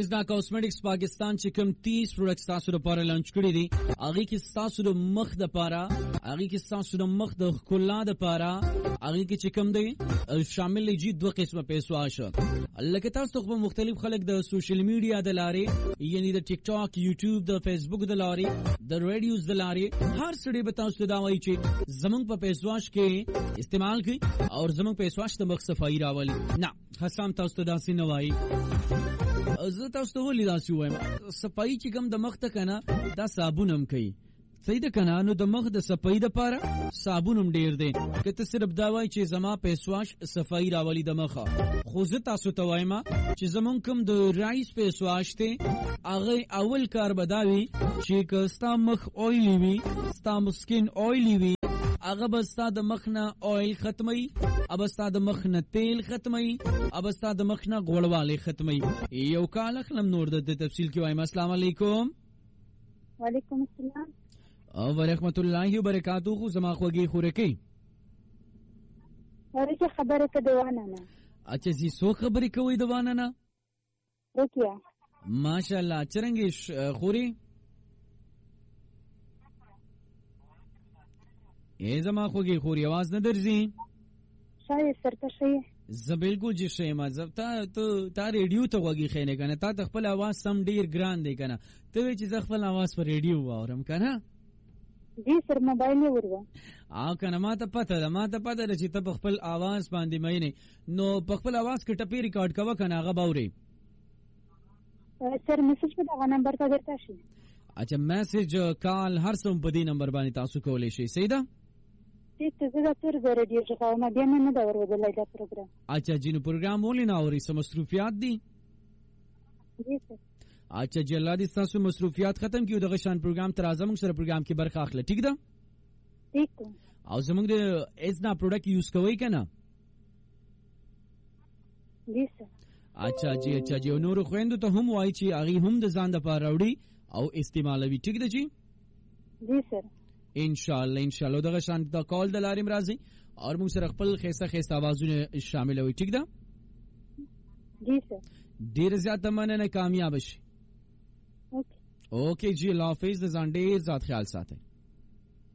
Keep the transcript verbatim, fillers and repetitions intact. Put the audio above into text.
ریزنا کاسمیټکس پاکستان چې کوم تیس پروډکټس تاسو لپاره لانچ کړی دي هغه کې تاسو د مخ د پاره هغه کې تاسو د مخ د ښکلا د پاره هغه کې چې کوم دی شامل دي دوه قسمه پیسو آشه لکه تاسو خو مختلف خلک د سوشل میډیا د لارې یعنی د ټیک ټاک یوټیوب د فیسبوک د لارې د ریډیوز د لارې هر سړي به تاسو دا وایي چې زمونږ په پیسواش کې استعمال کوي او زمونږ پیسواش د مخ صفائی راولي نه حسام تاسو دا سي نه وایي زه تاسو ته ولې داسې وایم صفائی چې کوم د مخ ته کنه دا صابون هم کوي صحیح ده کنه نو د مخ د صفائی د پاره صابون هم ډیر دی که ته صرف دا وایي چې زما پیسواش صفائی راولي د مخه خو زه تاسو ته وایم چې زمونږ کوم د رایس پیسواش ته هغه اول کار بداوي چې که ستا مخ اویلی وي ستا سکین اویلی وي هغه به ستا د مخ نه اویل ختموي اب ستا د مخ نه تیل ختموي اب ستا د مخ نه غوړوالی ختموي یو کال اخلم نور د تفصیل کې وایم السلام علیکم وعلیکم السلام او ورحمت الله وبرکاتہ خو زما خوږی خورکی ورته خبره کده وانه نه اچھا زی سو خبرې کوي د وانه نه روکیا ماشاءالله چرنګ خوري ای زما خوږی خوري आवाज نه درځي شای سرته شي ز بالکل جی شي ما زب تا ته تا ریډیو ته وږي خینه کنه تا ته خپل आवाज سم ډیر ګران دی کنه ته چې ز خپل आवाज پر ریډیو واورم کنه جی سر موبایل ورو او کنه ما ته پته ده ما ته پته ده چې ته په خپل आवाज باندې مې نو په خپل आवाज کې ټپی ریکارډ کاوه کنه هغه باوري سر میسج په دغه نمبر ته درته شي اچھا میسج کال هر څوم په دې نمبر باندې تاسو کولای شئ صحیح ده ټیک ته زه تر زه ریډیو څخه ما بیا نه دا ورودلای دا پروګرام اچھا جنو پروګرام ولې نه اوري سم مصروفیات دي جی سر اچھا جلا دي تاسو مصروفیات ختم کیو دغه شان پروګرام تر اعظم سره پروګرام کې برخه اخلي ٹھیک ده ٹھیک او زموږ د ازنا پروډکټ یوز کوي کنه جی سر اچھا جی اچھا جی نور خويندو ته هم وای چې اغي هم د ځان د پاره وړي او استعمالوي ٹھیک ده جی جی سر ان شاء الله ان شاء الله دغه شان د کال د لاریم راځي او موږ سره خپل خيسه خيسه आवाजونه شامل وي ٹھیک ده جی سر ډیر زیات مننه کامیاب شي اوکے اوکے جی الله حافظ ځان ډیر ذات خیال ساتئ